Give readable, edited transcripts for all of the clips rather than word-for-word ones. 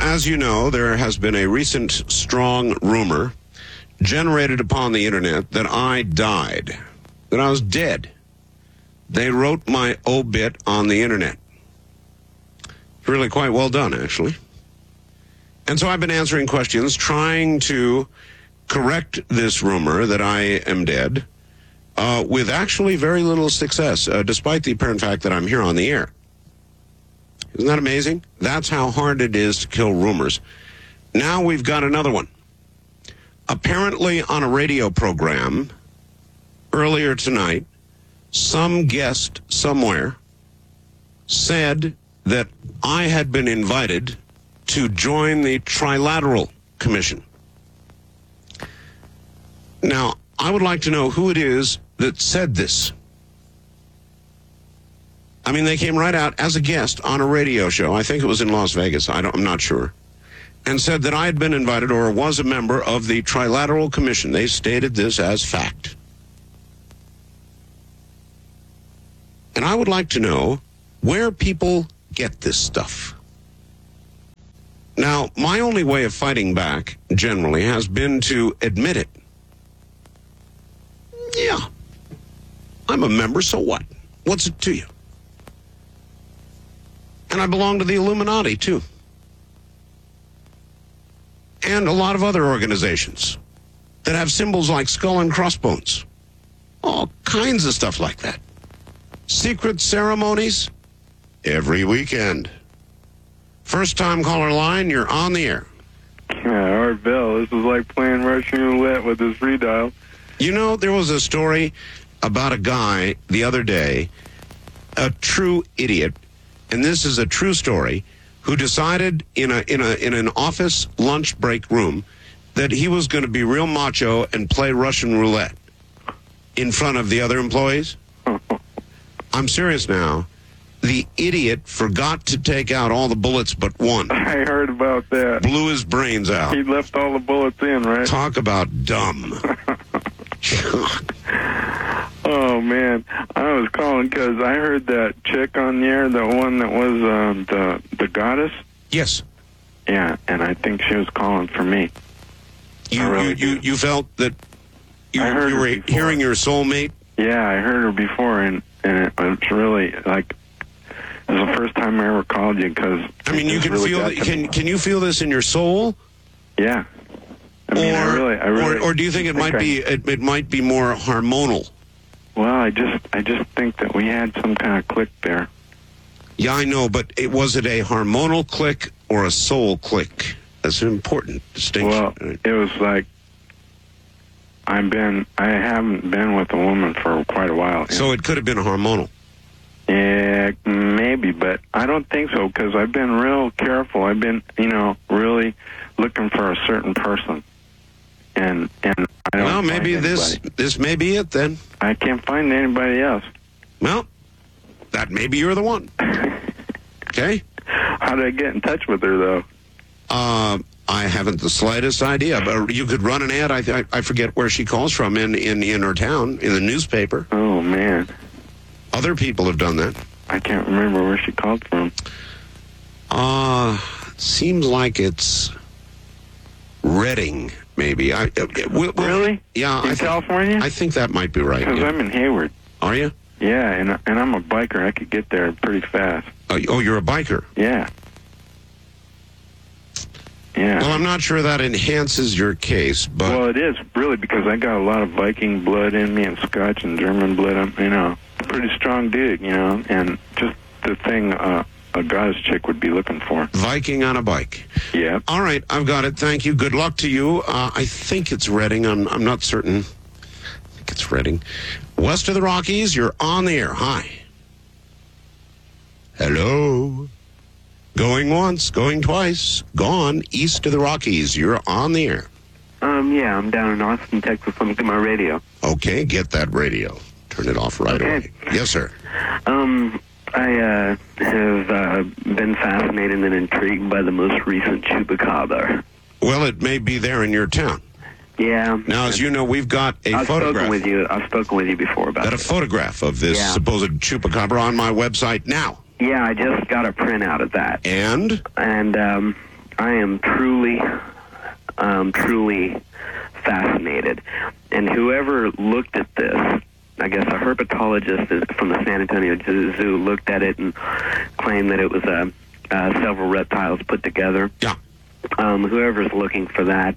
as you know, there has been a recent strong rumor generated upon the internet that I died, that I was dead. They wrote my obit on the internet. Really quite well done, actually. And so I've been answering questions, trying to correct this rumor that I am dead, with actually very little success, despite the apparent fact that I'm here on the air. Isn't that amazing? That's how hard it is to kill rumors. Now we've got another one. Apparently on a radio program earlier tonight, some guest somewhere said that I had been invited to join the Trilateral Commission. Now, I would like to know who it is that said this. I mean, they came right out as a guest on a radio show. I think it was in Las Vegas. I'm not sure. And said that I had been invited or was a member of the Trilateral Commission. They stated this as fact. And I would like to know where people get this stuff. Now, my only way of fighting back, generally, has been to admit it. Yeah, I'm a member, so what? What's it to you? And I belong to the Illuminati, too. And a lot of other organizations that have symbols like skull and crossbones. All kinds of stuff like that. Secret ceremonies every weekend. First time caller line, you're on the air. Art Bell, this is like playing Russian roulette with this redial. You know, there was a story about a guy the other day, a true idiot, and this is a true story, who decided in an office lunch break room that he was going to be real macho and play Russian roulette in front of the other employees. I'm serious now. The idiot forgot to take out all the bullets but one. I heard about that. Blew his brains out. He left all the bullets in, right? Talk about dumb. Oh, man. I was calling because I heard that chick on the air, the one that was the goddess. Yes. Yeah, and I think she was calling for me. You felt that you were hearing your soulmate? Yeah, I heard her before, and it was really like... It was the first time I ever called you because... I mean, you can really feel... Can you feel this in your soul? Yeah. I mean, I really... Or do you think it might be more hormonal? Well, I just think that we had some kind of click there. Yeah, I know, but was it a hormonal click or a soul click? That's an important distinction. Well, it was like... I haven't been with a woman for quite a while. So it could have been hormonal. Yeah, maybe, but I don't think so because I've been real careful. I've been, really looking for a certain person, and I don't. Well, maybe this may be it then. I can't find anybody else. Well, that maybe you're the one. Okay. How did I get in touch with her though? I haven't the slightest idea, but you could run an ad. I forget where she calls from in her town in the newspaper. Oh man. Other people have done that. I can't remember where she called from. Seems like it's Redding, maybe. Really? Yeah. In California? I think that might be right. Because I'm in Hayward. Are you? Yeah, and I'm a biker. I could get there pretty fast. Oh, you're a biker? Yeah. Yeah. Well, I'm not sure that enhances your case, but... Well, it is, really, because I got a lot of Viking blood in me and Scotch and German blood. I'm, pretty strong dude, and just the thing a goddess chick would be looking for. Viking on a bike. Yeah. All right, I've got it. Thank you. Good luck to you. I think it's Redding. I'm not certain. I think it's Redding. West of the Rockies, you're on the air. Hi. Hello. Going once, going twice, gone. East of the Rockies, you're on the air. Yeah, I'm down in Austin, Texas. Let me get my radio. Okay, get that radio. Turn it off right away. Yes, sir. I have been fascinated and intrigued by the most recent chupacabra. Well, it may be there in your town. Yeah. Now, as you know, we've got a photograph. I've spoken with you before about got a photograph of this supposed chupacabra on my website now. Yeah, I just got a printout of that. And am truly fascinated. And whoever looked at this, I guess a herpetologist from the San Antonio Zoo looked at it and claimed that it was several reptiles put together. Yeah. Whoever's looking for that,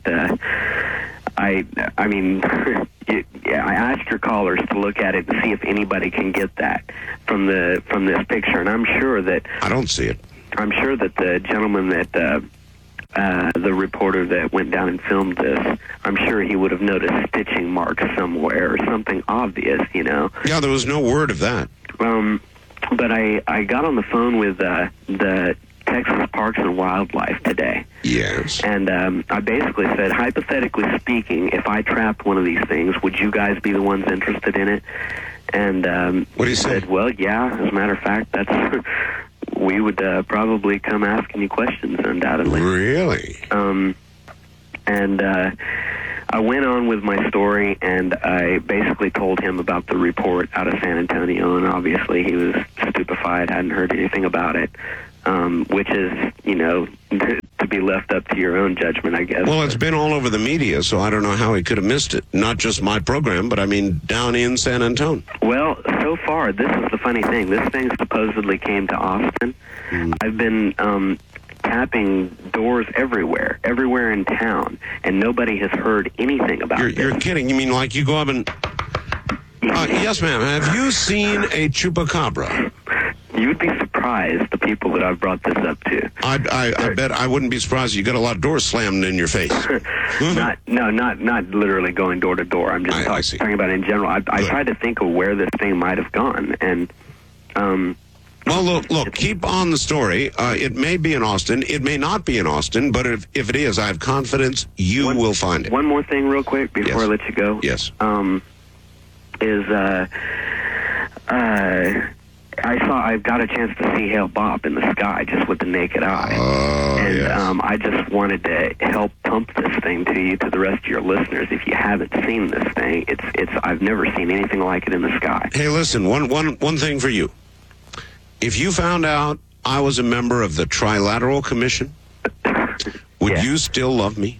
I mean, I asked your callers to look at it and see if anybody can get that from this picture, and I'm sure that I don't see it. I'm sure that the gentleman that the reporter that went down and filmed this, I'm sure he would have noticed stitching marks somewhere or something obvious, you know. Yeah, there was no word of that. But I got on the phone with the Texas Parks and Wildlife today. Yes. And I basically said, hypothetically speaking, if I trapped one of these things, would you guys be the ones interested in it? And what do you say? said, well, yeah, as a matter of fact, that's we would probably come asking you questions, undoubtedly. Really? And I went on with my story, and I basically told him about the report out of San Antonio, and obviously he was stupefied, hadn't heard anything about it, which is, you know, to be left up to your own judgment, I guess. Well, it's been all over the media, so I don't know how he could have missed it. Not just my program, but I mean down in San Antonio. Well, so far, this is the funny thing. This thing supposedly came to Austin. I've been tapping doors everywhere in town, and nobody has heard anything about it. You're kidding. You mean like you go up and... yes, ma'am. Have you seen a chupacabra? You'd be surprised, the people that I've brought this up to. I bet I wouldn't be surprised. You got a lot of doors slammed in your face. Not literally going door to door. I'm just talking about in general. I tried to think of where this thing might have gone, and well, look, keep on the story. It may be in Austin. It may not be in Austin, but if it is, I have confidence you will find it. One more thing real quick before I let you go. Yes. I got a chance to see Hale Bopp in the sky just with the naked eye. And yes. I just wanted to help pump this thing to you, to the rest of your listeners. If you haven't seen this thing, it's I've never seen anything like it in the sky. Hey, listen, one thing for you. If you found out I was a member of the Trilateral Commission, would you still love me?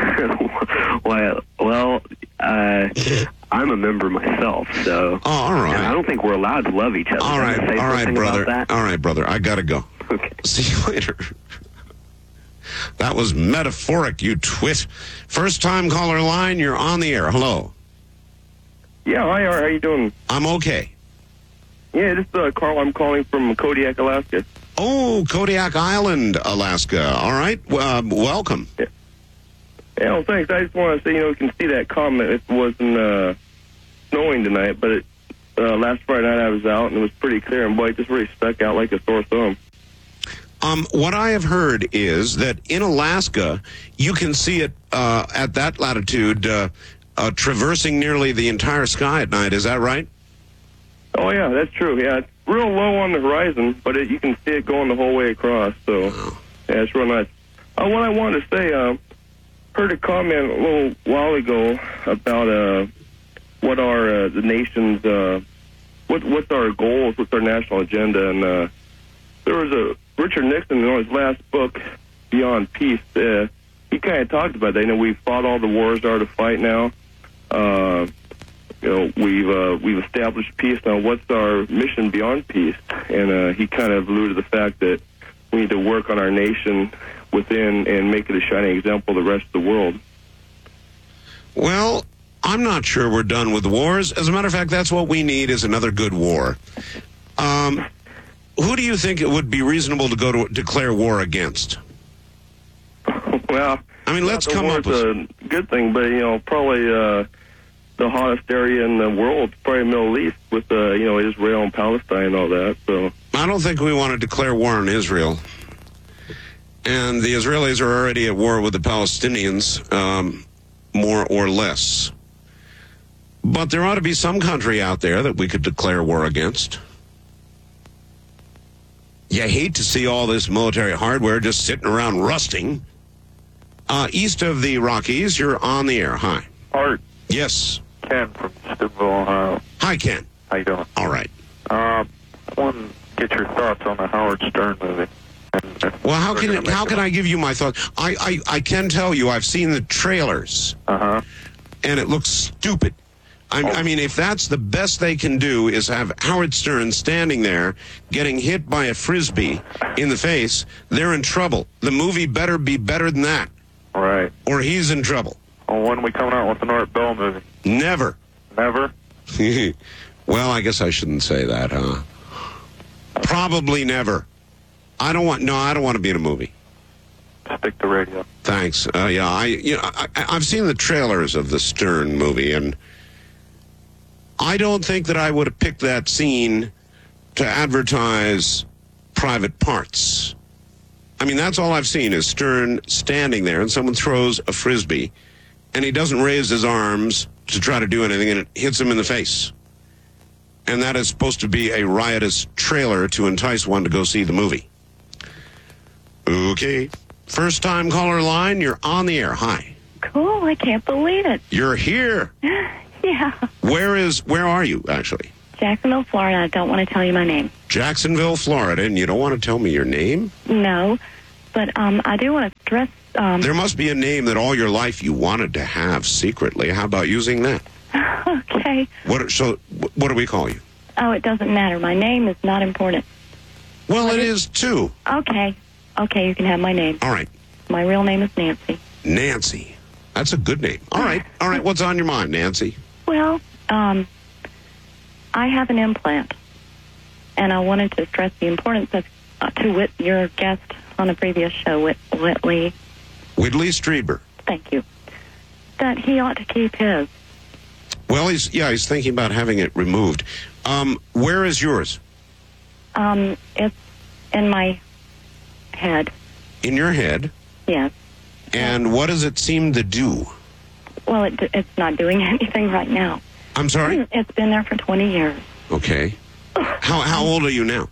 Well, I'm a member myself, so. Oh, all right. And I don't think we're allowed to love each other. All right, brother. All right, brother. I gotta go. Okay. See you later. That was metaphoric, you twit. First time caller line, you're on the air. Hello. Yeah, hi, how you doing? I'm okay. Yeah, this is Carl. I'm calling from Kodiak, Alaska. Oh, Kodiak Island, Alaska. All right. Welcome. Yeah, well, thanks. I just want to say, you can see that comment. It wasn't snowing tonight, but last Friday night I was out, and it was pretty clear, and boy, it just really stuck out like a sore thumb. What I have heard is that in Alaska, you can see it at that latitude traversing nearly the entire sky at night. Is that right? Oh, yeah, that's true. Yeah, it's real low on the horizon, but you can see it going the whole way across. So, yeah, it's real nice. What I wanted to say, heard a comment a little while ago about what are the nation's, what's our goals, what's our national agenda, and there was Richard Nixon in his last book, Beyond Peace, he kind of talked about that. We've fought all the wars there are to fight now. We've established peace. Now, what's our mission beyond peace? And he kind of alluded to the fact that we need to work on our nation within and make it a shining example to the rest of the world. Well, I'm not sure we're done with the wars. As a matter of fact, that's what we need is another good war. Who do you think it would be reasonable to go to declare war against? Well, I mean, let's come up with a good thing, but probably the hottest area in the world, probably Middle East, with Israel and Palestine and all that. So I don't think we want to declare war on Israel. And the Israelis are already at war with the Palestinians, more or less. But there ought to be some country out there that we could declare war against. You hate to see all this military hardware just sitting around rusting. East of the Rockies, you're on the air. Hi. Art. Yes. Ken from Steubenville, Ohio. Hi, Ken. How you doing? All right. I want to get your thoughts on the Howard Stern movie. Well, how can I give you my thoughts? I can tell you I've seen the trailers, Uh-huh. and it looks stupid. I mean, if that's the best they can do is have Howard Stern standing there getting hit by a Frisbee in the face, they're in trouble. The movie better be better than that, Right. or he's in trouble. Well, when are we coming out with an Art Bell movie? Never. Never? Well, I guess I shouldn't say that, huh? Probably never. I don't want to be in a movie. Stick to radio. Thanks. I've seen the trailers of the Stern movie, and I don't think that I would have picked that scene to advertise Private Parts. I mean, that's all I've seen is Stern standing there, and someone throws a Frisbee, and he doesn't raise his arms to try to do anything, and it hits him in the face. And that is supposed to be a riotous trailer to entice one to go see the movie. Okay. First time caller line, you're on the air. Hi. Cool, I can't believe it. You're here. Yeah. Where are you, actually? Jacksonville, Florida. I don't want to tell you my name. Jacksonville, Florida, and you don't want to tell me your name? No, but I do want to stress... There must be a name that all your life you wanted to have secretly. How about using that? Okay. What do we call you? Oh, it doesn't matter. My name is not important. Well, it is, too. Okay. Okay, you can have my name. All right. My real name is Nancy. Nancy. That's a good name. All right. All right. What's on your mind, Nancy? Well, I have an implant, and I wanted to stress the importance of, to your guest on a previous show, Whitley Strieber. Thank you. That he ought to keep his. Well, he's thinking about having it removed. Where is yours? It's in my head. In your head? Yes. And what does it seem to do? Well, it's not doing anything right now. I'm sorry? It's been there for 20 years. Okay. How old are you now?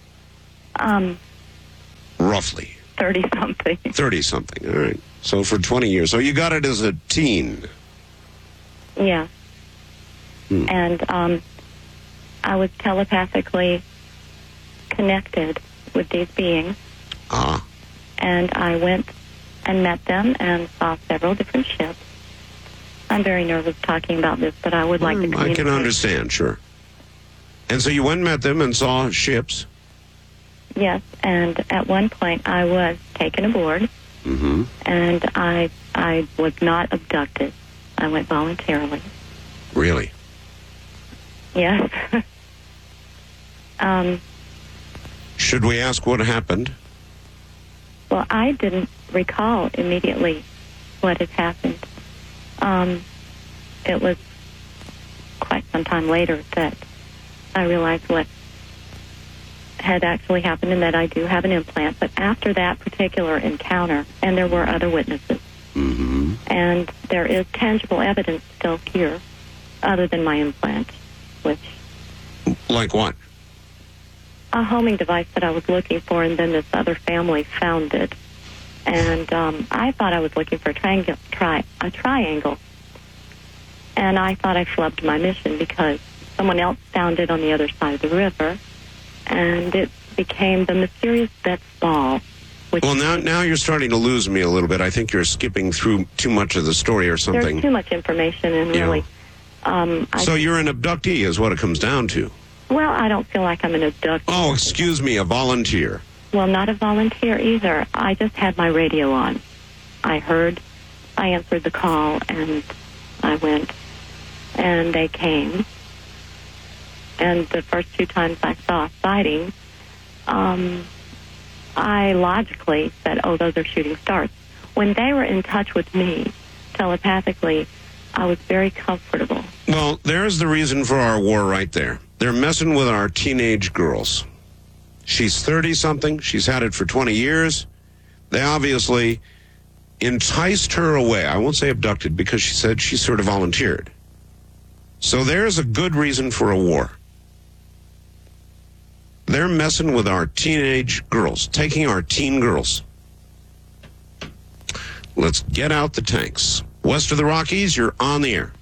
Roughly. 30-something. 30-something. All right. So for 20 years. So you got it as a teen. Yeah. And I was telepathically connected with these beings. And I went and met them and saw several different ships. I'm very nervous talking about this, but I would like to communicate. I can understand, sure. And so you went and met them and saw ships? Yes, and at one point I was taken aboard, and I was not abducted. I went voluntarily. Really? Yes. Should we ask what happened? Well, I didn't recall immediately what had happened. It was quite some time later that I realized what had actually happened and that I do have an implant. But after that particular encounter, and there were other witnesses, and there is tangible evidence still here other than my implant, which... Like what? A homing device that I was looking for, and then this other family found it. And I thought I was looking for a triangle. And I thought I flubbed my mission because someone else found it on the other side of the river. And it became the mysterious Bet's ball. Well, now you're starting to lose me a little bit. I think you're skipping through too much of the story or something. There's too much information, and really... so you're an abductee is what it comes down to. Well, I don't feel like I'm an abductee. Oh, excuse me, a volunteer. Well, not a volunteer either. I just had my radio on. I answered the call, and I went, and they came. And the first 2 times I saw a sighting, I logically said, oh, those are shooting stars. When they were in touch with me telepathically, I was very comfortable. Well, there's the reason for our war right there. They're messing with our teenage girls. She's 30-something. She's had it for 20 years. They obviously enticed her away. I won't say abducted because she said she sort of volunteered. So there's a good reason for a war. They're messing with our teenage girls, taking our teen girls. Let's get out the tanks. West of the Rockies, you're on the air.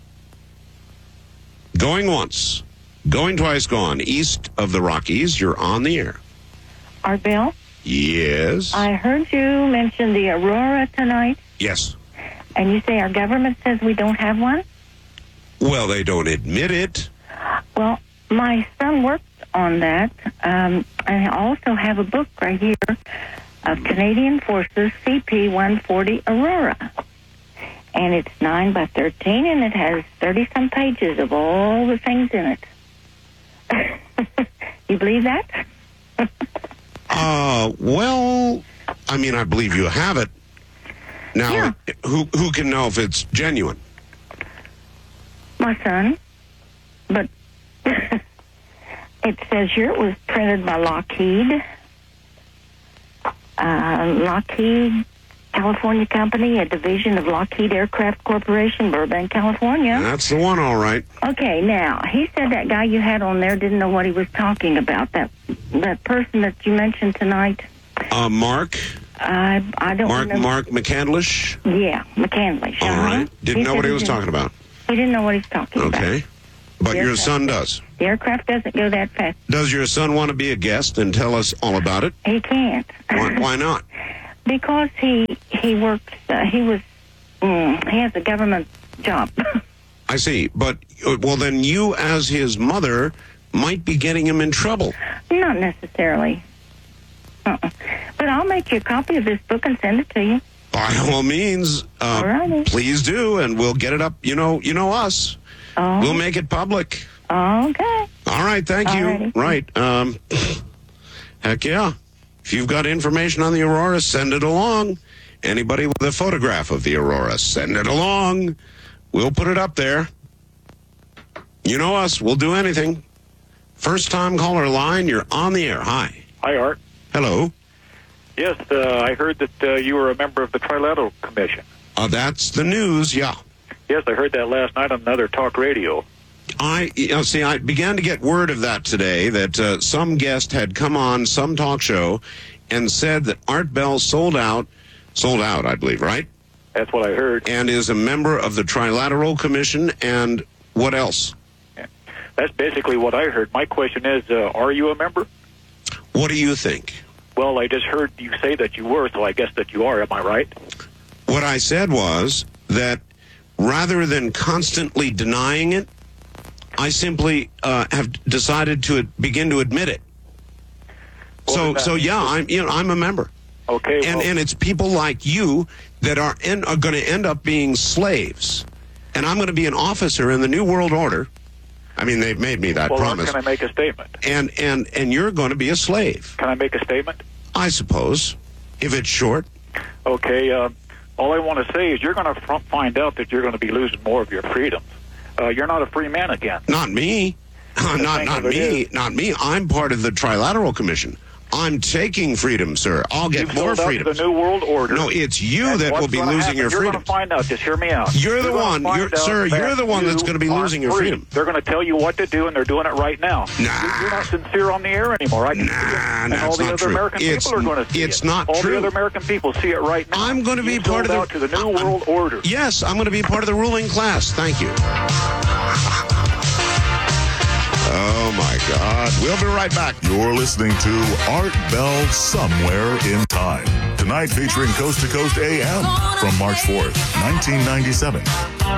Going once. Going twice, gone. East of the Rockies, you're on the air. Art Bell? Yes. I heard you mention the Aurora tonight, Yes. and you say our government says we don't have one? Well, they don't admit it. Well, my son worked on that. I also have a book right here of Canadian Forces CP-140 Aurora. And it's 9 by 13, and it has 30-some pages of all the things in it. You believe that? Well, I mean, I believe you have it. Now, Yeah. who can know if it's genuine? My son. But it says here it was printed by Lockheed. Lockheed California Company, a division of Lockheed Aircraft Corporation, Burbank, California. That's the one, all right. Okay, now, he said that guy you had on there didn't know what he was talking about. That person that you mentioned tonight. Mark? I don't know. Mark McCandlish? Yeah, McCandlish. All right. Didn't know said what he was didn't- talking about. He didn't know what he's talking about. Okay. But your son does. The aircraft doesn't go that fast. Does your son want to be a guest and tell us all about it? He can't. Why not? Because he works, he has a government job. I see. But, well, then you as his mother might be getting him in trouble. Not necessarily. But I'll make you a copy of this book and send it to you. By all means, Alrighty. please do, and we'll get it up. You know us. Oh, We'll make it public. okay. All right, thank you. Alrighty. Right. Heck yeah. If you've got information on the Aurora, send it along. Anybody with a photograph of the Aurora, send it along. We'll put it up there. You know us. We'll do anything. First time caller line, you're on the air. Hi. Hi, Art. Hello. Yes, I heard that you were a member of the Trilateral Commission. That's the news, yeah. Yes, I heard that last night on another talk radio. I began to get word of that today, that some guest had come on some talk show and said that Art Bell sold out, I believe, right? That's what I heard. And is a member of the Trilateral Commission, and what else? That's basically what I heard. My question is, are you a member? What do you think? Well, I just heard you say that you were, so I guess that you are. Am I right? What I said was that rather than constantly denying it, I simply have decided to begin to admit it. Well, So yeah, I'm a member. Okay. And well, and it's people like you that are going to end up being slaves. And I'm going to be an officer in the New World Order. I mean, they've made me that well, promise. Can I make a statement? And you're going to be a slave, Can I make a statement? I suppose, if it's short. Okay. All I want to say is you're going to find out that you're going to be losing more of your freedoms. You're not a free man again. Not me. Not me. I'm part of the Trilateral Commission. I'm taking freedom, sir. I'll get You've more sold out to freedoms. the New World Order. No, it's you And that what's will be gonna losing happen, your You're freedom. going to find out. Just hear me out. You're the one. Gonna find out Sir, that you're the one that's you going to be losing your aren't free. freedom. They're going to tell you what to do, and they're doing it right now. Nah. You're not sincere on the air anymore. I can see it. Nah, And that's all the not other true. American It's- people are going to see it's it. not all true. the other American people see it right now. I'm going to be You part of sold out to the New World Order. Yes, I'm going to be part of the ruling class. Thank you. Oh, my God. We'll be right back. You're listening to Art Bell Somewhere in Time. Tonight featuring Coast to Coast AM from March 4th, 1997.